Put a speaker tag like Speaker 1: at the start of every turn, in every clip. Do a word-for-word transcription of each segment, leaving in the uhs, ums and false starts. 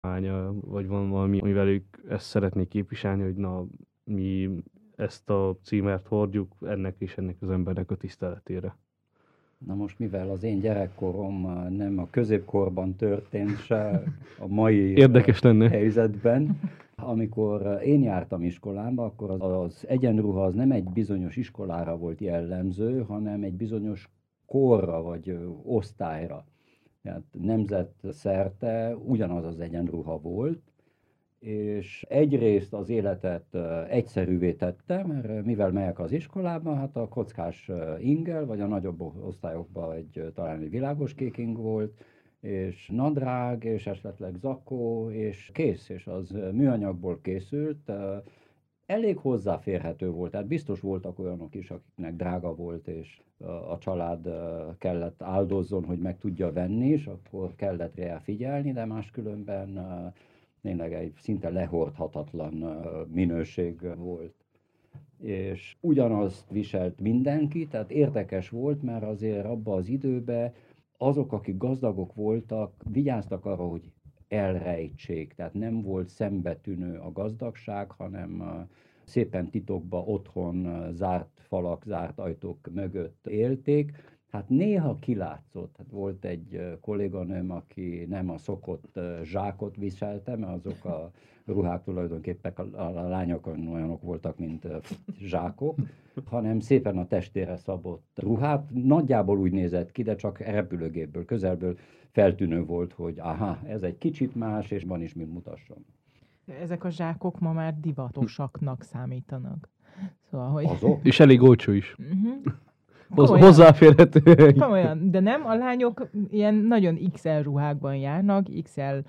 Speaker 1: lánya, vagy van valami, amivel ők ezt szeretnék képviselni, hogy na, mi ezt a címert hordjuk ennek és ennek az embernek a tiszteletére.
Speaker 2: Na most, mivel az én gyerekkorom nem a középkorban történt, se a mai
Speaker 1: Érdekes lenne.
Speaker 2: helyzetben, amikor én jártam iskolába, akkor az, az egyenruha az nem egy bizonyos iskolára volt jellemző, hanem egy bizonyos korra vagy osztályra. Tehát nemzetszerte ugyanaz az egyenruha volt, és egyrészt az életet egyszerűvé tette, mert mivel megyek az iskolába, hát a kockás ingel, vagy a nagyobb osztályokban egy, talán egy világos kék ing volt, és nadrág, és esetleg zakó, és kész, és az műanyagból készült, elég hozzáférhető volt, tehát biztos voltak olyanok is, akiknek drága volt, és a család kellett áldozzon, hogy meg tudja venni, és akkor kellett rá figyelni, de máskülönben tényleg egy szinte lehordhatatlan minőség volt. És ugyanazt viselt mindenki, tehát érdekes volt, mert azért abban az időben azok, akik gazdagok voltak, vigyáztak arra, hogy elrejtsék, tehát nem volt szembetűnő a gazdagság, hanem szépen titokba otthon zárt falak, zárt ajtók mögött élték. Hát néha kilátszott, hát volt egy kolléganőm, aki nem a szokott zsákot viselte, mert azok a ruhák tulajdonképpen a, a lányok olyanok voltak, mint zsákok, hanem szépen a testére szabott ruhát. Nagyjából úgy nézett ki, de csak repülőgépből, közelből feltűnő volt, hogy aha, ez egy kicsit más, és van is mit mutasson.
Speaker 3: Ezek a zsákok ma már divatosaknak számítanak. Szóval, hogy...
Speaker 2: Azok?
Speaker 1: És elég olcsó is.
Speaker 3: Uh-huh.
Speaker 1: Komolyan, hozzáférhető.
Speaker 3: Komolyan, de nem, a lányok ilyen nagyon iksz el ruhákban járnak, iksz el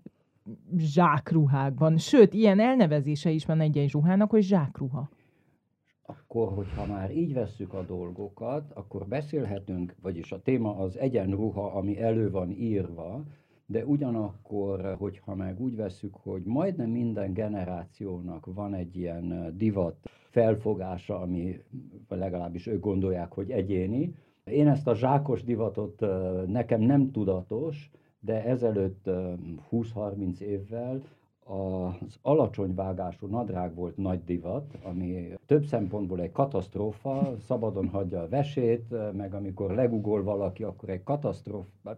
Speaker 3: zsákruhákban. Sőt, ilyen elnevezése is van egy-egy ruhának, hogy zsákruha.
Speaker 2: Akkor, hogyha már így vesszük a dolgokat, akkor beszélhetünk, vagyis a téma az egyenruha, ami elő van írva, de ugyanakkor, hogyha meg úgy vesszük, hogy majdnem minden generációnak van egy ilyen divat felfogása, ami legalábbis ők gondolják, hogy egyéni. Én ezt a zsákos divatot nekem nem tudatos, de ezelőtt húsz-harminc évvel az alacsony vágású nadrág volt nagy divat, ami több szempontból egy katasztrófa, szabadon hagyja a vesét, meg amikor legugol valaki, akkor egy katasztrófa.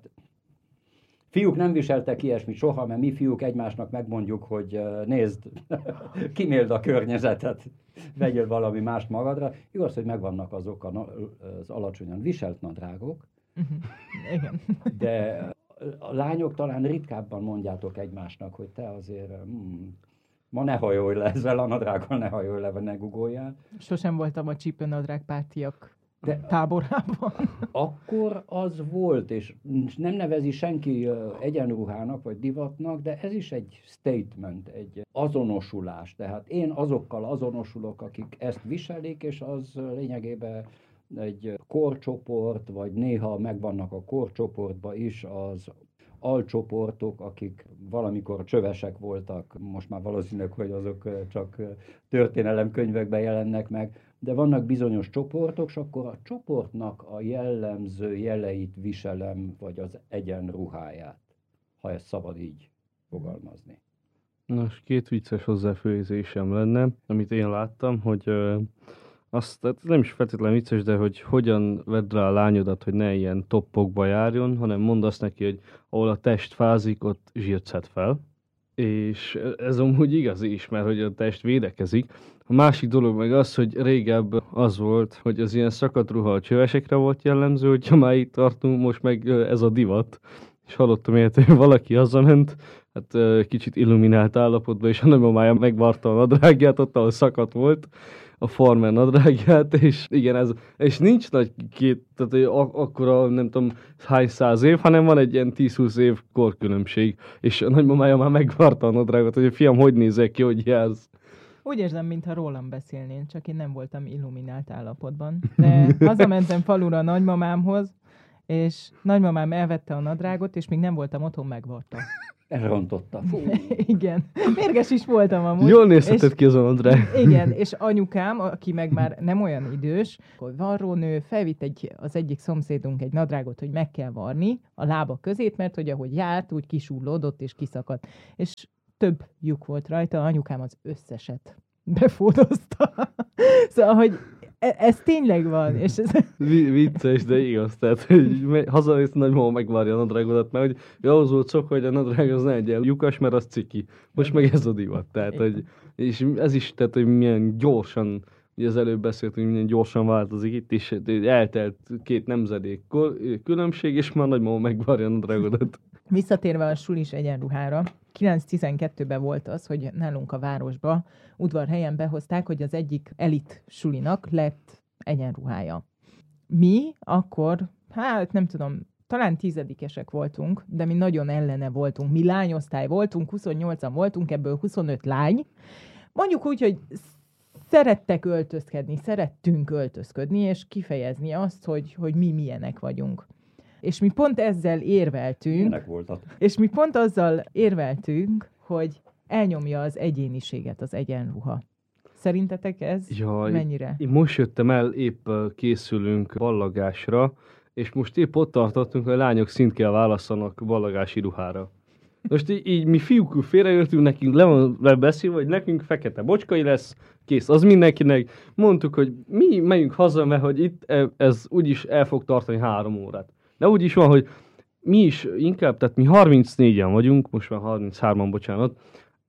Speaker 2: Fiúk nem viseltek ilyesmit soha, mert mi fiúk egymásnak megmondjuk, hogy nézd, kiméld a környezetet, vegyél valami mást magadra. Igaz, hogy megvannak azok az alacsonyan viselt nadrágok,
Speaker 3: uh-huh. Igen.
Speaker 2: De a lányok talán ritkábban mondjátok egymásnak, hogy te azért hmm, ma ne hajolj le ezzel a nadrággal, ne hajolj le, vagy ne gugoljál.
Speaker 3: Sosem voltam a csípőnadrág pártiak
Speaker 2: de
Speaker 3: táborában.
Speaker 2: Akkor az volt, és nem nevezi senki egyenruhának vagy divatnak, de ez is egy statement, egy azonosulás. Tehát én azokkal azonosulok, akik ezt viselik, és az lényegében egy korcsoport, vagy néha megvannak a korcsoportban is az alcsoportok, akik valamikor csövesek voltak, most már valószínűleg, hogy azok csak történelemkönyvekben jelennek meg, de vannak bizonyos csoportok, és akkor a csoportnak a jellemző jeleit viselem, vagy az egyenruháját, ha ezt szabad így fogalmazni.
Speaker 1: Nos, két vicces hozzáfőzésem lenne, amit én láttam, hogy ö, azt, tehát nem is feltétlenül vicces, de hogy hogyan vedd rá a lányodat, hogy ne ilyen toppokba járjon, hanem mondd azt neki, hogy ahol a test fázik, ott zsírt szed fel. És ez amúgy igaz is, mert hogy a test védekezik. A másik dolog meg az, hogy régebb az volt, hogy az ilyen szakadt ruha a csövesekre volt jellemző, hogyha már itt tartunk, most meg ez a divat. És hallottam ilyet, hogy valaki hazament, hát kicsit illuminált állapotban, és a nagymamája megvarta a nadrágját, ott ahol szakadt volt, a farmer nadrágját, és igen, ez, és nincs nagy két, tehát ak- akkora, nem tudom, hány száz év, hanem van egy ilyen tíz-húsz év korkülönbség, és a nagymamája már megvarta a nadrágot, hogy fiam, hogy nézek ki, hogy jelz.
Speaker 3: Úgy érzem, mintha rólam beszélnél, csak én nem voltam illuminált állapotban. De hazamentem falura a nagymamámhoz, és nagymamám elvette a nadrágot, és még nem voltam otthon, megvarta.
Speaker 2: elrontotta. Fú.
Speaker 3: Igen. Mérges is voltam amúgy.
Speaker 1: Jól nézhetett ki az a nadrág.
Speaker 3: Igen, és anyukám, aki meg már nem olyan idős, hogy varrónő, felvitt egy, az egyik szomszédunk egy nadrágot, hogy meg kell varni a lába közét, mert hogy ahogy járt, úgy kisúllódott és kiszakadt. És több lyuk volt rajta, anyukám az összeset befódozta. Szóval, hogy e- ez tényleg van. És ez...
Speaker 1: Vi- vicces, de igaz. Tehát, hogy me- hazanéz, nagymama megvárja a nadrágodat, mert hogy ja, ahhoz volt szokva, hogy a nadrág az ne egy ilyen lyukas, mert az ciki. Most meg ez a divat. Tehát, hogy, és ez is, tehát, hogy milyen gyorsan, ugye az előbb beszéltünk, hogy milyen gyorsan változik itt is, eltelt két nemzedék különbség, és már nagymama megvárja a nadrágodat.
Speaker 3: Visszatérve a sulis egyenruhára, kilenc tizenkettőben volt az, hogy nálunk a városba, udvarhelyen behozták, hogy az egyik elit sulinak lett egyenruhája. Mi akkor, hát nem tudom, talán tizedikesek voltunk, de mi nagyon ellene voltunk. Mi lányosztály voltunk, huszonnyolcan voltunk, ebből huszonöt lány. Mondjuk úgy, hogy szerettek öltözkedni, szerettünk öltözködni, és kifejezni azt, hogy, hogy mi milyenek vagyunk. És mi pont ezzel érveltünk,
Speaker 2: Milyenek voltak?
Speaker 3: és mi pont azzal érveltünk, hogy elnyomja az egyéniséget az egyenruha. Szerintetek ez
Speaker 1: Jaj,
Speaker 3: mennyire?
Speaker 1: Én most jöttem el, épp ö, készülünk ballagásra, és most épp ott tartottunk, hogy a lányok szint kell válasszanak ballagási ruhára. Most így, így mi fiúk félrejöttünk, nekünk le van beszélve, hogy nekünk fekete bocskai lesz, kész, az mindenkinek. Mondtuk, hogy mi megyünk haza, mert hogy itt e- ez úgyis el fog tartani három órát. De úgy is van, hogy mi is inkább, tehát mi harmincnégyen vagyunk, most már harminchárman, bocsánat,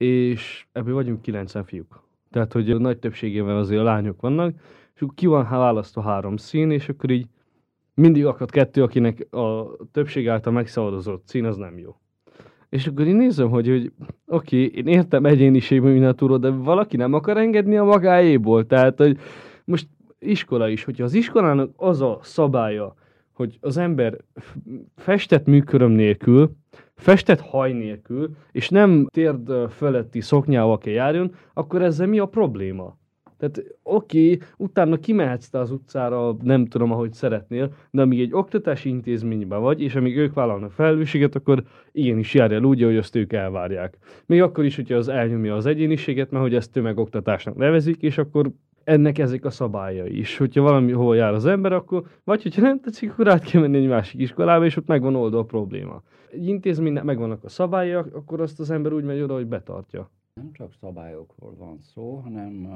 Speaker 1: és ebből vagyunk kilencven fiúk. Tehát, hogy a nagy többségében azért a lányok vannak, és akkor ki van választva három szín, és akkor így mindig akad kettő, akinek a többség által megszavazott szín, az nem jó. És akkor én nézem, hogy, hogy oké, okay, én értem egyéniségben minden túró, de valaki nem akar engedni a magáéból. Tehát, hogy most iskola is, hogyha az iskolának az a szabálya, hogy az ember festett műköröm nélkül, festett haj nélkül, és nem térd feletti szoknyával kell járjon, akkor ezzel mi a probléma? Tehát oké, okay, utána kimehetsz te az utcára, nem tudom, ahogy szeretnél, de amíg egy oktatási intézményben vagy, és amíg ők vállalnak felelősséget, akkor igenis járj el úgy, hogy azt ők elvárják. Még akkor is, hogyha az elnyomja az egyéniséget, mert hogy ezt tömegoktatásnak nevezik, és akkor ennek ezek a szabályai is. Hogyha valahol jár az ember, akkor vagy hogyha nem tetszik, akkor át kell menni egy másik iskolába, és ott megvan oldva a probléma. Egy intézménynek megvannak a szabályai, akkor azt az ember úgy megy oda, hogy betartja.
Speaker 2: Nem csak szabályokról van szó, hanem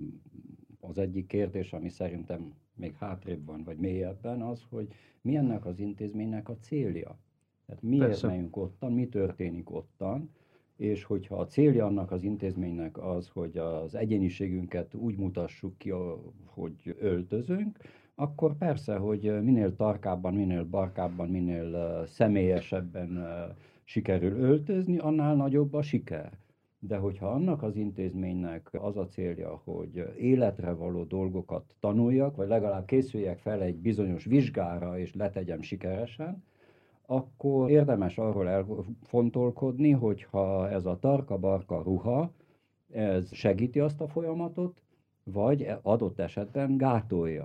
Speaker 2: az egyik kérdés, ami szerintem még hátrébb van, vagy mélyebben az, hogy mi ennek az intézménynek a célja. Tehát miért
Speaker 1: Persze.
Speaker 2: megyünk ottan, mi történik ottan, és hogyha a célja annak az intézménynek az, hogy az egyéniségünket úgy mutassuk ki, hogy öltözünk, akkor persze, hogy minél tarkábban, minél barkábban, minél személyesebben sikerül öltözni, annál nagyobb a siker. De hogyha annak az intézménynek az a célja, hogy életre való dolgokat tanuljak, vagy legalább készüljek fel egy bizonyos vizsgára, és letegyem sikeresen, akkor érdemes arról elfontolkodni, hogyha ez a tarka-barka ruha, ez segíti azt a folyamatot, vagy adott esetben gátolja.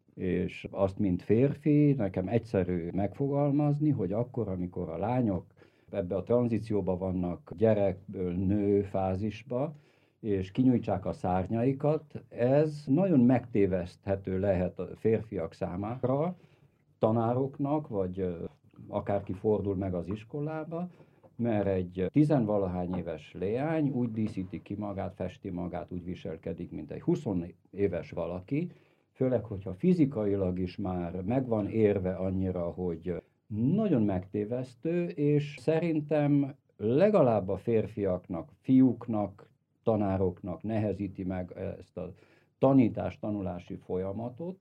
Speaker 2: És azt, mint férfi, nekem egyszerű megfogalmazni, hogy akkor, amikor a lányok ebbe a tranzícióba vannak gyerekből nő fázisba, és kinyújtsák a szárnyaikat, ez nagyon megtéveszthető lehet a férfiak számára, tanároknak, vagy akárki fordul meg az iskolába, mert egy tizenvalahány éves leány úgy díszíti ki magát, festi magát, úgy viselkedik, mint egy húsz éves valaki, főleg, hogyha fizikailag is már megvan érve annyira, hogy nagyon megtévesztő, és szerintem legalább a férfiaknak, fiúknak, tanároknak nehezíti meg ezt a tanítás-tanulási folyamatot,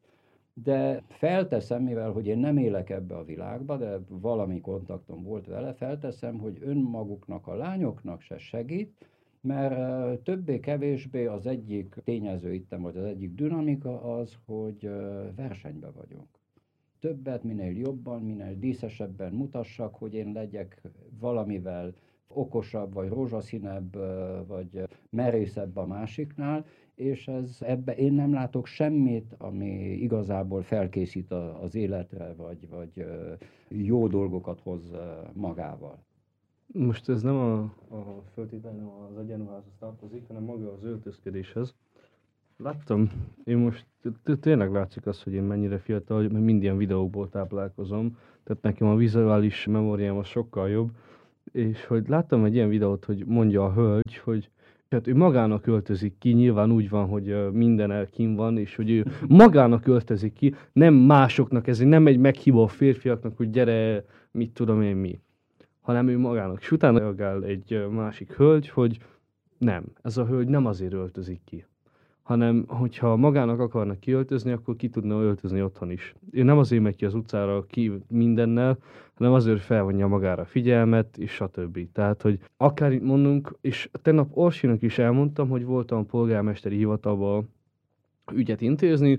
Speaker 2: de felteszem, mivel hogy én nem élek ebbe a világba, de valami kontaktom volt vele, felteszem, hogy önmaguknak, a lányoknak se segít, mert többé-kevésbé az egyik tényező itten, vagy az egyik dinamika az, hogy versenyben vagyunk. Többet, minél jobban, minél díszesebben mutassak, hogy én legyek valamivel okosabb, vagy rózsaszínebb, vagy merészebb a másiknál, és ez, ebbe én nem látok semmit, ami igazából felkészít az életre, vagy, vagy jó dolgokat hoz magával.
Speaker 1: Most ez nem a, a föltétlenül nem az egyenruházhoz tartozik, hanem maga az öltözködéshez. Láttam, én most tényleg látszik az, hogy én mennyire fiatal, mert mind ilyen videókból táplálkozom, tehát nekem a vizuális memóriám az sokkal jobb, és hogy láttam egy ilyen videót, hogy mondja a hölgy, hogy tehát ő magának öltözik ki, nyilván úgy van, hogy minden elkin van, és hogy ő magának öltözik ki, nem másoknak, ez nem egy meghívó férfiaknak, hogy gyere, mit tudom én mi, hanem ő magának. És utána reagál egy másik hölgy, hogy nem, ez a hölgy nem azért öltözik ki, hanem hogyha magának akarnak kiöltözni, akkor ki tudna öltözni otthon is. Ő nem azért megy ki az utcára ki mindennel, hanem azért felvonja magára a figyelmet, és stb. Tehát, hogy akár itt mondunk, és tegnap Orsinak is elmondtam, hogy voltam a polgármesteri hivatalba ügyet intézni,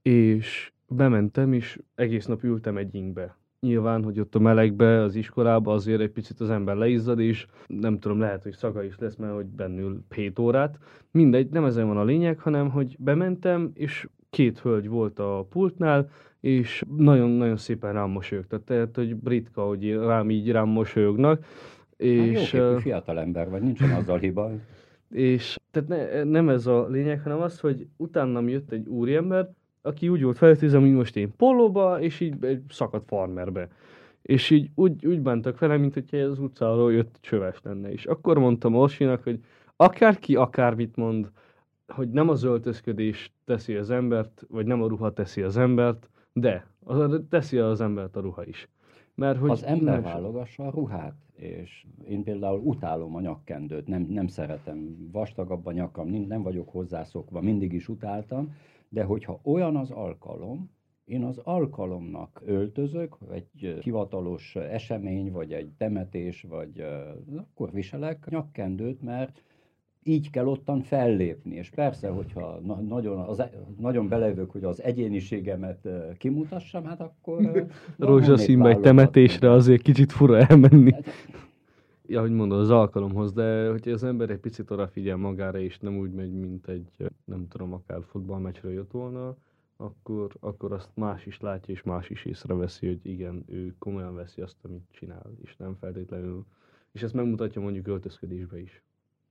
Speaker 1: és bementem, és egész nap ültem egy ingbe. Nyilván, hogy ott a melegbe, az iskolába azért egy picit az ember leizzad, és nem tudom, lehet, hogy szaga is lesz, mert hogy bennül hét órát. Mindegy, nem ezen van a lényeg, hanem, hogy bementem, és két hölgy volt a pultnál, és nagyon-nagyon szépen rám mosolyogtak. Tehát, hogy ritka, hogy rám így rám mosolyognak.
Speaker 2: És, hát jóképű fiatalember vagy, nincsen azzal hiba.
Speaker 1: És tehát ne, nem ez a lényeg, hanem az, hogy utánam jött egy úriember, aki úgy volt feltétlenül, mint most én pólóba, és így egy szakadt farmerbe. És így úgy, úgy bántak velem, mint hogyha az utcáról jött csöves lenne. És akkor mondtam Orsinak, hogy akárki akármit mond, hogy nem az öltözködés teszi az embert, vagy nem a ruha teszi az embert, de az, teszi az embert a ruha is.
Speaker 2: Mert hogy az ember válogassa a ruhát, és én például utálom a nyakkendőt, nem, nem szeretem, vastagabb a nyakam, nem vagyok hozzászokva, mindig is utáltam, de hogyha olyan az alkalom, én az alkalomnak öltözök, egy hivatalos esemény, vagy egy temetés, vagy akkor viselek nyakkendőt, mert így kell ottan fellépni, és persze, hogyha na- nagyon, az, nagyon belevők, hogy az egyéniségemet kimutassam, hát akkor...
Speaker 1: Rózsaszínbe egy temetésre azért kicsit fura elmenni. Ja, hogy mondod, az alkalomhoz, de hogyha az ember egy picit odafigyel magára, és nem úgy megy, mint egy, nem tudom, akár futballmeccsről jött volna, akkor, akkor azt más is látja, és más is észreveszi, hogy igen, ő komolyan veszi azt, amit csinál, és nem feltétlenül. És ezt megmutatja mondjuk öltözködésbe is.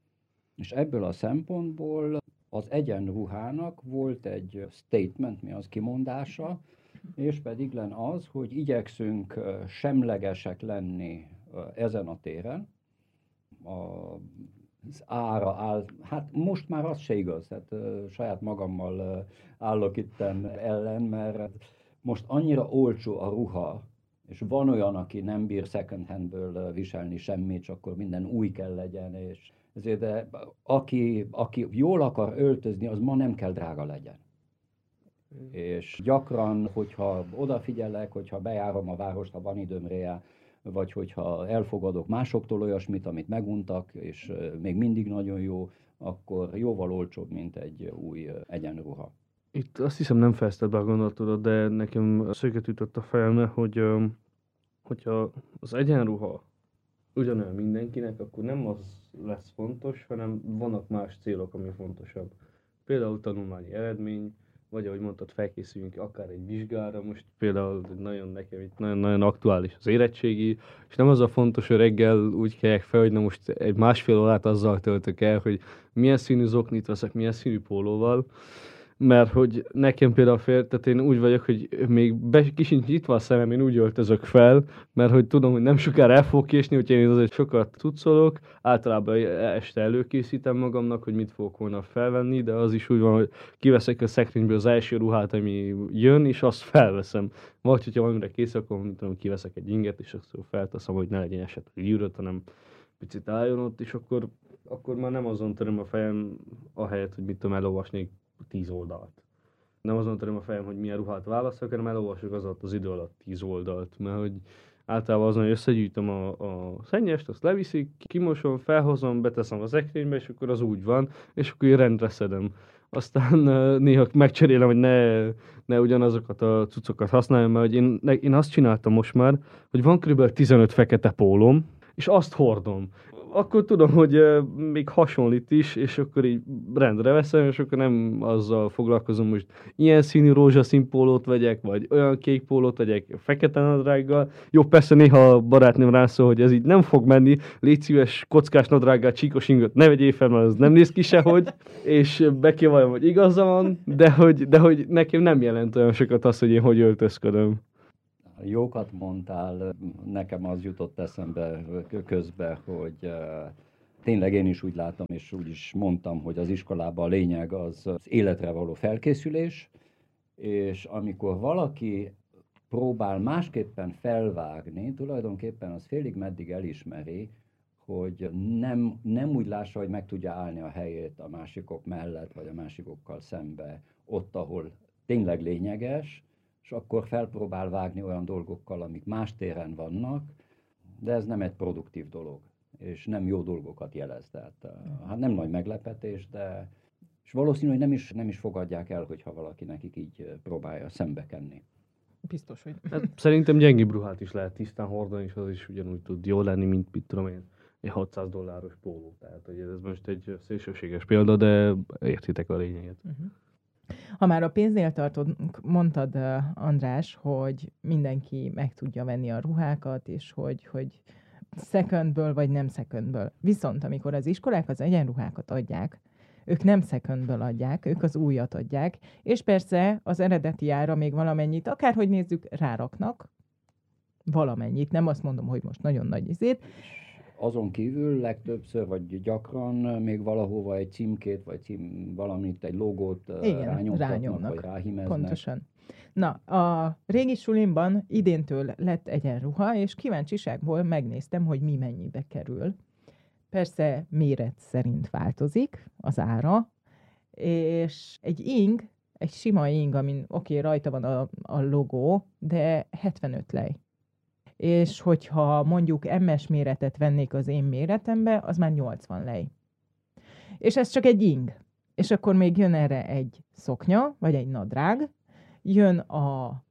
Speaker 2: És ebből a szempontból az egyenruhának volt egy statement, mi az kimondása, és pedig len az, hogy igyekszünk semlegesek lenni ezen a téren. Az ára áll, hát most már az se igaz, tehát saját magammal állok itten ellen, mert most annyira olcsó a ruha, és van olyan, aki nem bír second handből viselni semmit, csak akkor minden új kell legyen, és ezért de aki, aki jól akar öltözni, az ma nem kell drága legyen. Mm. És gyakran, hogyha odafigyelek, hogyha bejárom a várost, ha van időm rá, vagy hogyha elfogadok másoktól olyasmit, amit meguntak, és még mindig nagyon jó, akkor jóval olcsóbb, mint egy új egyenruha.
Speaker 1: Itt azt hiszem nem fejezted be a gondolatodat, de nekem szöget ütött a fejembe, hogy hogyha az egyenruha ugyanolyan mindenkinek, akkor nem az lesz fontos, hanem vannak más célok, ami fontosabb. Például tanulmányi eredmény, vagy ahogy mondtad, felkészüljünk akár egy vizsgára, most például nagyon nekem itt nagyon-nagyon aktuális az érettségi, és nem az a fontos, hogy reggel úgy kelljek fel, hogy na most egy másfél órát azzal töltök el, hogy milyen színű zoknit veszek, milyen színű pólóval, mert hogy nekem például fél, tehát én úgy vagyok, hogy még be, kisincs nyitva a szemem, én úgy öltözök fel, mert hogy tudom, hogy nem sokára el fogok késni, úgyhogy én azért sokat cuccolok, általában este előkészítem magamnak, hogy mit fogok holnap felvenni, de az is úgy van, hogy kiveszek a szekrényből az első ruhát, ami jön, és azt felveszem. Vagy hogyha valamire kész, akkor tudom, kiveszek egy inget, és azt felteszem, hogy ne legyen esetleg gyűrött, hanem picit álljon ott, és akkor, akkor már nem azon töröm a fejem, ahelyett, hogy mit tudom, elolvasnék tíz oldalt. Nem azon töröm a fejem, hogy milyen ruhát választok, hanem elolvasok az alatt az idő alatt tíz oldalt, mert hogy általában azon, hogy összegyűjtöm a, a szennyest, azt leviszik, kimosom, felhozom, beteszem az szekrénybe, és akkor az úgy van, és akkor én rendre szedem. Aztán néha megcserélem, hogy ne, ne ugyanazokat a cuccokat használjam, mert hogy én, én azt csináltam most már, hogy van kb. tizenöt fekete pólóm, és azt hordom. akkor tudom, hogy uh, még hasonlít is, és akkor így rendre veszem, és akkor nem azzal foglalkozom, most ilyen színű rózsaszín pólót vegyek, vagy olyan kék pólót vegyek, fekete nadrággal. Jó, persze néha a barátnőm rászól, hogy ez így nem fog menni, légy szíves, kockás nadrággal, csíkos ingot ne vegyél fel, mert az nem néz ki sehogy, és bekivalljam, hogy igaza van, de hogy, de hogy nekem nem jelent olyan sokat az, hogy én hogy öltözködöm.
Speaker 2: Jókat mondtál, nekem az jutott eszembe közben, hogy uh, tényleg én is úgy látom, és úgy is mondtam, hogy az iskolában a lényeg az, az életre való felkészülés, és amikor valaki próbál másképpen felvágni, tulajdonképpen az félig meddig elismeri, hogy nem, nem úgy lássa, hogy meg tudja állni a helyét a másikok mellett, vagy a másikokkal szembe, ott, ahol tényleg lényeges, és akkor felpróbál vágni olyan dolgokkal, amik más téren vannak, de ez nem egy produktív dolog, és nem jó dolgokat jelez. Tehát, hát nem nagy meglepetés, de és valószínű, hogy nem is, nem is fogadják el, hogyha valaki nekik így próbálja szembekenni.
Speaker 3: Biztos, hogy...
Speaker 1: Hát, szerintem gyengébb ruhát is lehet tisztán hordani, és az is ugyanúgy tud jó lenni, mint mit tudom én, egy hatszáz dolláros póló. Tehát, hogy ez most egy szélsőséges példa, de értitek a lényeget.
Speaker 3: Uh-huh. Ha már a pénznél tartod, mondtad, András, hogy mindenki meg tudja venni a ruhákat, és hogy, hogy secondből vagy nem secondből. Viszont amikor az iskolák az egyenruhákat adják, ők nem secondből adják, ők az újat adják, és persze az eredeti ára még valamennyit, akárhogy nézzük, ráraknak valamennyit, nem azt mondom, hogy most nagyon nagy izét.
Speaker 2: Azon kívül legtöbbször, vagy gyakran még valahova egy címkét, vagy cím, valamit, egy logót
Speaker 3: igen,
Speaker 2: rányomtatnak,
Speaker 3: rányomnak,
Speaker 2: vagy ráhímeznek.
Speaker 3: Pontosan. Na, a régi sulimban idéntől lett egyenruha, és kíváncsiságból megnéztem, hogy mi mennyibe kerül. Persze méret szerint változik az ára, és egy ing, egy sima ing, amin oké, okay, rajta van a, a logó, de hetvenöt lej. És hogyha mondjuk em es méretet vennék az én méretembe, az már nyolcvan lej. És ez csak egy ing. És akkor még jön erre egy szoknya, vagy egy nadrág, jön a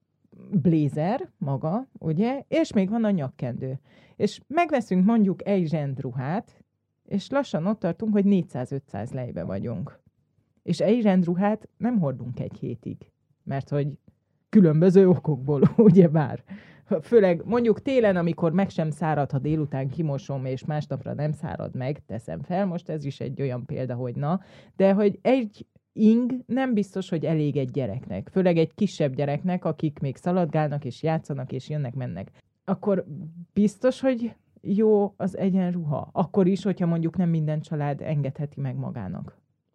Speaker 3: blézer maga, ugye, és még van a nyakkendő. És megveszünk mondjuk egy zsendruhát, és lassan ott tartunk, hogy négyszáz-ötszáz lejbe vagyunk. És egy zsendruhát nem hordunk egy hétig, mert hogy különböző okokból, ugye bár. Főleg mondjuk télen, amikor meg sem szárad, ha délután kimosom, és másnapra nem szárad meg, teszem fel, most ez is egy olyan példa, hogy na, de hogy egy ing nem biztos, hogy elég egy gyereknek, főleg egy kisebb gyereknek, akik még szaladgálnak, és játszanak, és jönnek-mennek. Akkor biztos, hogy jó az egyenruha? Akkor is, hogyha mondjuk nem minden család engedheti meg magának.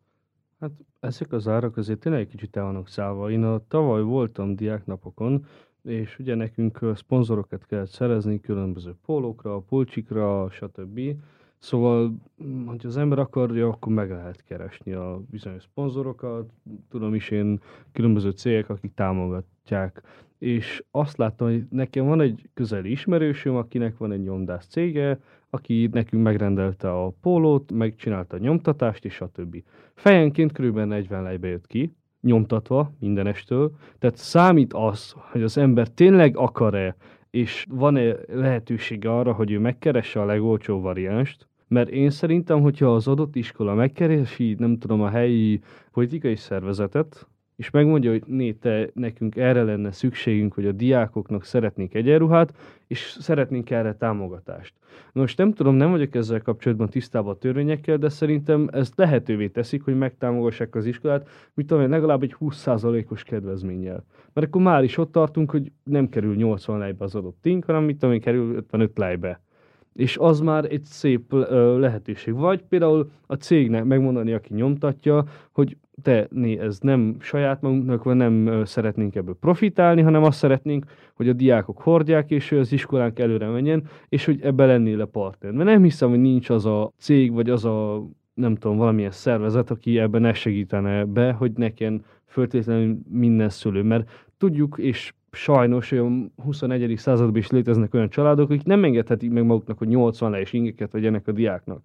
Speaker 1: Hát ezek az árak azért tényleg egy kicsit el vannak szállva. Én a tavaly voltam diáknapokon, és ugye nekünk szponzorokat kellett szerezni különböző pólókra, pulcsikra, stb. Szóval, ha az ember akarja, akkor meg lehet keresni a bizonyos szponzorokat. Tudom is én különböző cégek, akik támogatják. És azt láttam, hogy nekem van egy közeli ismerősöm, akinek van egy nyomdász cége, aki nekünk megrendelte a pólót, megcsinálta a nyomtatást, és stb. Fejenként kb. negyven lejbe jött ki, nyomtatva mindenestől. Tehát számít az, hogy az ember tényleg akar-e, és van-e lehetősége arra, hogy ő megkeresse a legolcsóbb variánst, mert én szerintem, hogyha az adott iskola megkeresi, nem tudom, a helyi politikai szervezetet, és megmondja, hogy né, te, nekünk erre lenne szükségünk, hogy a diákoknak szeretnénk egyenruhát, és szeretnénk erre támogatást. Most nem tudom, nem vagyok ezzel kapcsolatban tisztában a törvényekkel, de szerintem ez lehetővé teszik, hogy megtámogassák az iskolát, mit tudom én, legalább egy húsz százalékos kedvezménnyel. Mert akkor már is ott tartunk, hogy nem kerül nyolcvan lejbe az adott ting, hanem mit tudom én, kerül ötvenöt lejbe. És az már egy szép ö, lehetőség. Vagy például a cégnek megmondani, aki nyomtatja, hogy te, né, ez nem saját magunknak van, nem ö, szeretnénk ebből profitálni, hanem azt szeretnénk, hogy a diákok hordják, és az iskolánk előre menjen, és hogy ebbe lennél a partner. Mert nem hiszem, hogy nincs az a cég, vagy az a, nem tudom, valamilyen szervezet, aki ebben ne segítene be, hogy nekem föltétlenül minden szülő. Mert tudjuk, és sajnos olyan huszonegyedik században is léteznek olyan családok, akik nem engedhetik meg maguknak, hogy nyolcvan lejs ingeket vegyenek a diáknak.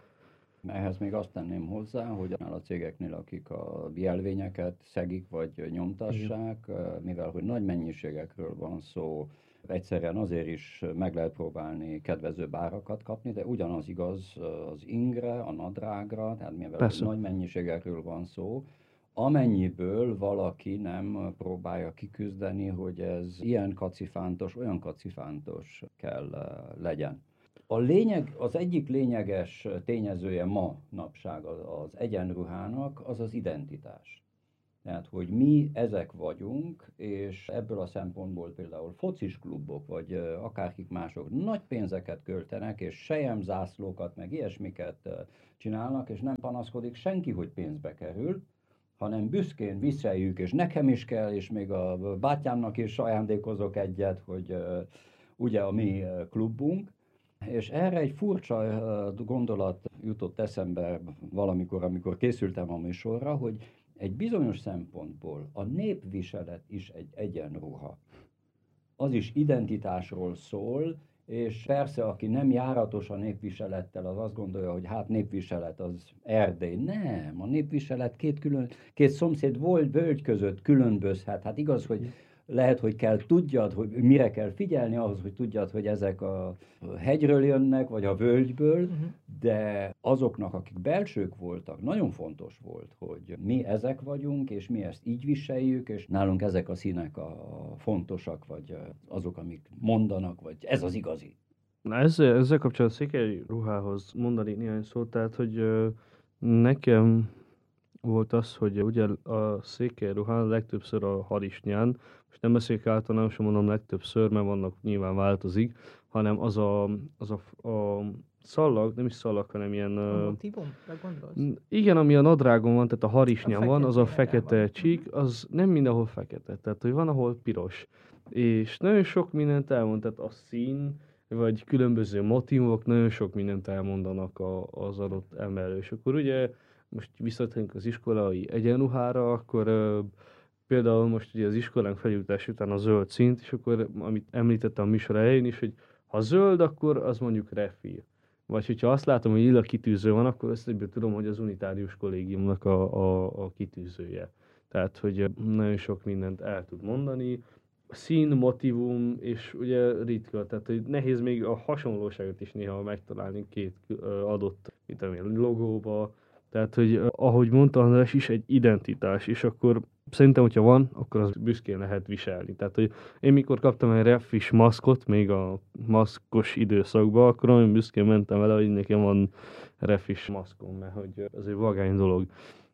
Speaker 2: Ehhez még azt tenném hozzá, hogy a cégeknél, akik a jelvényeket szegik vagy nyomtassák, mivel hogy nagy mennyiségekről van szó, Egyszerűen azért is meg lehet próbálni kedvezőbb árakat kapni, de ugyanaz igaz az ingre, a nadrágra, tehát mivel
Speaker 1: Persze.
Speaker 2: nagy mennyiségekről van szó, amennyiből valaki nem próbálja kiküzdeni, hogy ez ilyen kacifántos, olyan kacifántos kell legyen. A lényeg, az egyik lényeges tényezője ma napság az egyenruhának az az identitás. Tehát, hogy mi ezek vagyunk, és ebből a szempontból például focis klubok, vagy akárkik mások nagy pénzeket költenek, és selyemzászlókat, meg ilyesmiket csinálnak, és nem panaszkodik senki, hogy pénzbe kerül, hanem büszkén viseljük, és nekem is kell, és még a bátyámnak is ajándékozok egyet, hogy ugye a mi klubunk. És erre egy furcsa gondolat jutott eszembe valamikor, amikor készültem a műsorra, hogy egy bizonyos szempontból a népviselet is egy egyenruha. Az is identitásról szól, és persze, aki nem járatos a népviselettel, az azt gondolja, hogy hát népviselet az Erdély. Nem, a népviselet két, külön, két szomszéd volt völgy között különbözhet. Hát igaz, hogy lehet, hogy kell tudjad, hogy mire kell figyelni ahhoz, hogy tudjad, hogy ezek a hegyről jönnek, vagy a völgyből, uh-huh. de azoknak, akik belsők voltak, nagyon fontos volt, hogy mi ezek vagyunk, és mi ezt így viseljük, és nálunk ezek a színek a fontosak, vagy azok, amik mondanak, vagy ez az igazi.
Speaker 1: Na ezzel, ezzel kapcsolatban székely ruhához mondani néhány szót, tehát hogy ö, nekem volt az, hogy ugye a székely ruhán legtöbbször a harisnyán, most nem beszélek általánosan, mondom legtöbbször, mert vannak nyilván változik, hanem az a, az a, a szallag, nem is szallag, hanem ilyen...
Speaker 3: A motívumra gondolsz?
Speaker 1: Igen, ami a nadrágon van, tehát a harisnyán
Speaker 3: A
Speaker 1: van, az a
Speaker 3: fekete
Speaker 1: fekete
Speaker 3: van.
Speaker 1: csík, az nem mindenhol fekete, tehát hogy van, ahol piros. És nagyon sok mindent elmond, tehát a szín, vagy különböző motívok nagyon sok mindent elmondanak a, az adott emellő. És akkor ugye most visszatérünk az iskolai egyenruhára, akkor ö, például most ugye az iskolánk felültás után a zöld színt, és akkor amit említettem a műsor elején is, hogy ha zöld, akkor az mondjuk refil. Vagy hogyha azt látom, hogy lila kitűző van, akkor ezt egyből tudom, hogy az unitárius kollégiumnak a, a, a kitűzője. Tehát, hogy nagyon sok mindent el tud mondani. Szín, motivum, és ugye ritka, tehát hogy nehéz még a hasonlóságot is néha megtalálni két adott, mit tudom én, logóba. Tehát, hogy ahogy mondta András is, egy identitás, és akkor szerintem, hogyha van, akkor az büszkén lehet viselni. Tehát, hogy én mikor kaptam egy refis maszkot, még a maszkos időszakban, akkor nagyon büszkén mentem vele, hogy nekem van refis maszkom, mert hogy ez egy vagány dolog.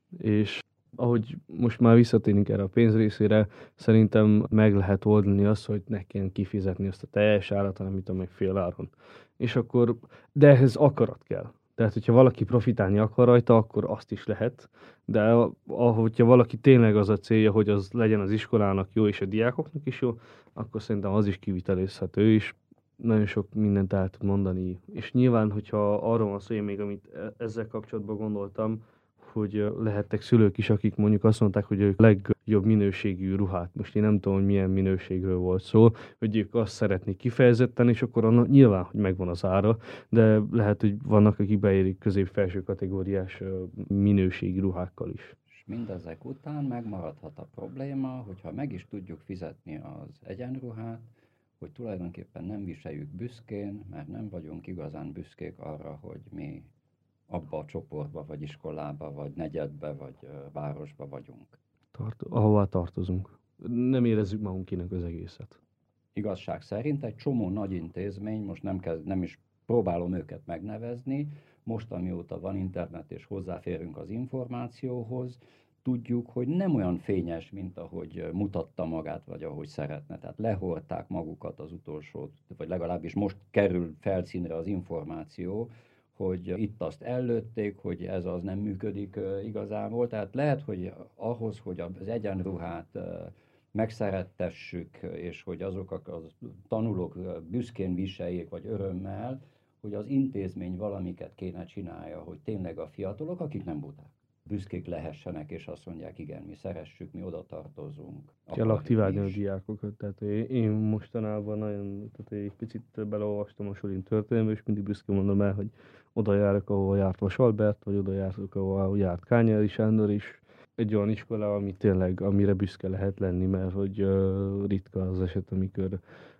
Speaker 1: És ahogy most már visszatérünk erre a pénz részére, szerintem meg lehet oldani azt, hogy ne kelljen kifizetni azt a teljes árat, hanem mit tudom, meg fél áron. És akkor, de ehhez akarat kell. Tehát, hogyha valaki profitálni akar rajta, akkor azt is lehet, de hogyha valaki tényleg az a célja, hogy az legyen az iskolának jó, és a diákoknak is jó, akkor szerintem az is kivitelezhető, és nagyon sok mindent el tud mondani. És nyilván, hogyha arról van szó, én még amit ezzel kapcsolatban gondoltam, hogy lehettek szülők is, akik mondjuk azt mondták, hogy ők legjobb minőségű ruhát. Most én nem tudom, hogy milyen minőségről volt szó, hogy ők azt szeretnék kifejezetten, és akkor annak nyilván, hogy megvan az ára, de lehet, hogy vannak, akik beérik közép-felső kategóriás minőségi ruhákkal is.
Speaker 2: És mindezek után megmaradhat a probléma, hogyha meg is tudjuk fizetni az egyenruhát, hogy tulajdonképpen nem viseljük büszkén, mert nem vagyunk igazán büszkék arra, hogy mi abba a csoportba, vagy iskolába, vagy negyedbe, vagy ö, városba vagyunk.
Speaker 1: Tart, ahová tartozunk. Nem érezzük magunkének az egészet.
Speaker 2: Igazság szerint egy csomó nagy intézmény, most nem, kezd, nem is próbálom őket megnevezni, most amióta van internet és hozzáférünk az információhoz, tudjuk, hogy nem olyan fényes, mint ahogy mutatta magát, vagy ahogy szeretne. Tehát lehordták magukat az utolsó, vagy legalábbis most kerül felszínre az információ, hogy itt azt ellőtték, hogy ez az nem működik uh, igazából. Tehát lehet, hogy ahhoz, hogy az egyenruhát uh, megszerettessük, és hogy azok a, a tanulók uh, büszkén viseljék, vagy örömmel, hogy az intézmény valamiket kéne csinálja, hogy tényleg a fiatalok, akik nem buták, büszkék lehessenek, és azt mondják, igen, mi szeressük, mi oda tartozunk.
Speaker 1: Kell aktiválni a diákokat, tehát én mostanában nagyon, tehát egy picit beleolvastam a Solin történelmbe, és mindig büszke mondom el, hogy oda járok, ahol járt Vas Albert, vagy oda járok, ahol járt Kányári Sándor is. Egy olyan iskola, ami tényleg, amire büszke lehet lenni, mert hogy uh, ritka az eset, amikor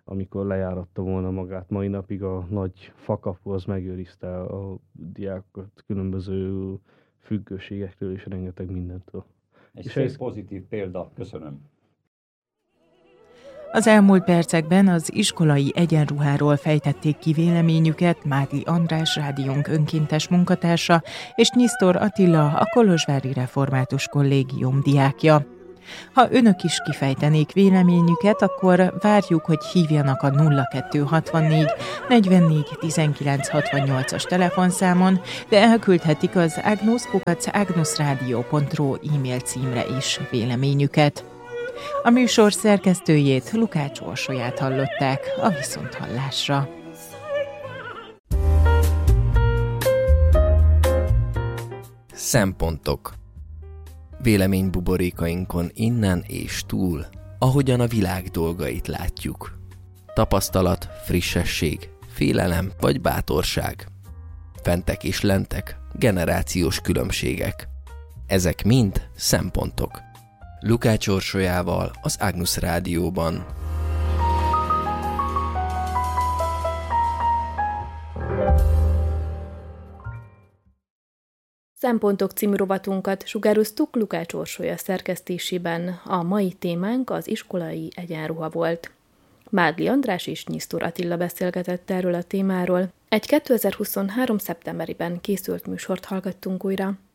Speaker 1: amikor lejáratta volna magát. Mai napig a nagy fakapu az megőrizte a diákokat különböző függőségektől és rengeteg mindentől.
Speaker 2: Egy
Speaker 1: és
Speaker 2: szép
Speaker 1: ez...
Speaker 2: pozitív példa, köszönöm.
Speaker 3: Az elmúlt percekben az iskolai egyenruháról fejtették ki véleményüket Mádli András, rádiónk önkéntes munkatársa, és Nyisztor Attila, a Kolozsvári Református Kollégium diákja. Ha önök is kifejtenék véleményüket, akkor várjuk, hogy hívjanak a nulla kettő hatvannégy negyvennégy tizenkilenc hatvannyolcas telefonszámon, de elküldhetik az agnus kukac agnusradio pont ru e-mail címre is véleményüket. A műsor szerkesztőjét, Lukács Orsolyát hallották, a viszonthallásra.
Speaker 4: Szempontok. Véleménybuborékainkon innen és túl, ahogyan a világ dolgait látjuk. Tapasztalat, frissesség, félelem vagy bátorság. Fentek és lentek, generációs különbségek. Ezek mind szempontok. Lukács Orsolyával az Agnus Rádióban.
Speaker 5: Szempontok című rovatunkat sugároztuk Lukács Orsolya szerkesztésében. A mai témánk az iskolai egyenruha volt. Mádli András és Nyisztor Attila beszélgetett erről a témáról. Egy kétezer-huszonhárom. szeptemberében készült műsort hallgattunk újra.